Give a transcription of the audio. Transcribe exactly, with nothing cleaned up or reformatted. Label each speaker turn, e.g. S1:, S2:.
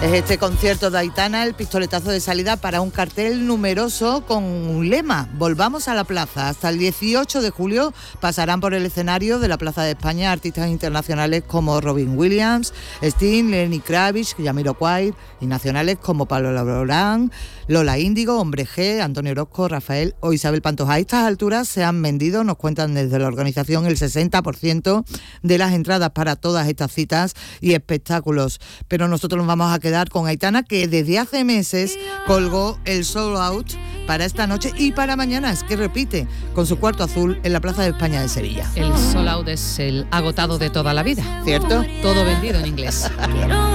S1: Es este concierto de Aitana el pistoletazo de salida para un cartel numeroso con un lema: volvamos a la plaza. Hasta el dieciocho de julio pasarán por el escenario de la Plaza de España artistas internacionales como Robin Williams, Sting, Lenny Kravitz, Jamiroquai, y nacionales como Pablo Alborán, Lola Índigo, Hombre G, Antonio Orozco, Rafael o Isabel Pantoja. A estas alturas se han vendido, nos cuentan desde la organización, el sesenta por ciento de las entradas para todas estas citas y espectáculos. Pero nosotros nos vamos a quedar con Aitana, que desde hace meses colgó el Sold Out para esta noche y para mañana. Es que repite con su Cuarto Azul en la Plaza de España de Sevilla.
S2: El Sold Out es el agotado de toda la vida,
S1: ¿cierto?
S2: Todo vendido en inglés.